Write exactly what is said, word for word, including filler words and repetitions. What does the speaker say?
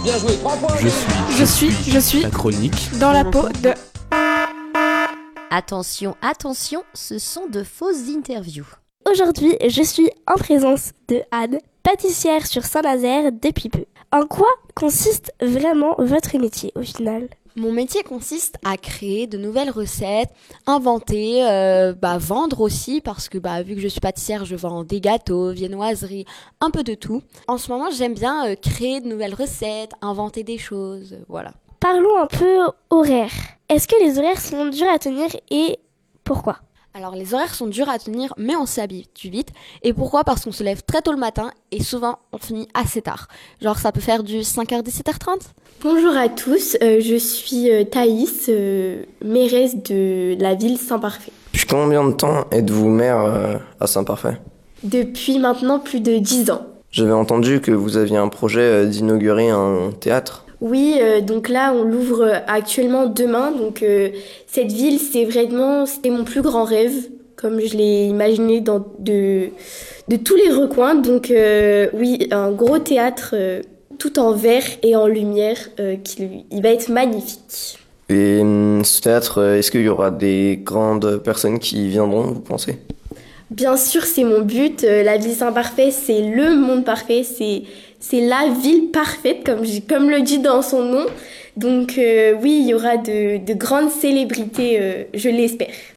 Bien joué, trois points. Je suis, Je suis, je suis la chronique dans la peau de... Attention, attention, ce sont de fausses interviews. Aujourd'hui, je suis en présence de Anne, pâtissière sur Saint-Nazaire depuis peu. En quoi consiste vraiment votre métier au final ? Mon métier consiste à créer de nouvelles recettes, inventer, euh, bah, vendre aussi, parce que bah, vu que je suis pâtissière, je vends des gâteaux, viennoiseries, un peu de tout. En ce moment, j'aime bien euh, créer de nouvelles recettes, inventer des choses, euh, voilà. Parlons un peu horaires. Est-ce que les horaires sont durs à tenir et pourquoi ? Alors les horaires sont durs à tenir, mais on s'habitue vite. Et pourquoi ? Parce qu'on se lève très tôt le matin et souvent on finit assez tard. Genre ça peut faire du cinq heures dix-sept heures trente. Bonjour à tous, euh, je suis euh, Thaïs, euh, mairesse de la ville Saint-Parfait. Depuis combien de temps êtes-vous maire euh, à Saint-Parfait ? Depuis maintenant plus de dix ans. J'avais entendu que vous aviez un projet euh, d'inaugurer un théâtre. Oui, euh, donc là on l'ouvre actuellement demain, donc euh, cette ville c'est vraiment, c'était mon plus grand rêve, comme je l'ai imaginé dans de, de tous les recoins, donc euh, oui, un gros théâtre euh, tout en verre et en lumière, euh, qui il va être magnifique. Et euh, ce théâtre, euh, est-ce qu'il y aura des grandes personnes qui y viendront, vous pensez ? Bien sûr, c'est mon but. Euh, la ville Saint-Parfait, c'est le monde parfait. C'est, c'est la ville parfaite, comme, je, comme le dit dans son nom. Donc euh, oui, il y aura de, de grandes célébrités, euh, je l'espère.